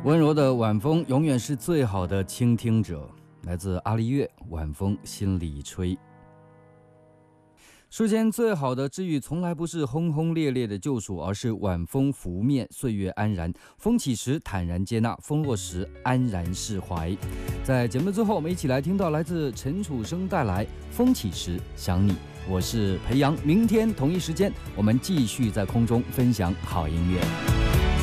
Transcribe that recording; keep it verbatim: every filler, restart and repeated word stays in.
温柔的晚风永远是最好的倾听者。来自阿丽月，晚风心里吹。世间最好的治愈，从来不是轰轰烈烈的救赎，而是晚风拂面，岁月安然。风起时坦然接纳，风落时安然释怀。在节目最后，我们一起来听到来自陈楚生带来《风起时想你》。我是裴阳，明天同一时间，我们继续在空中分享好音乐。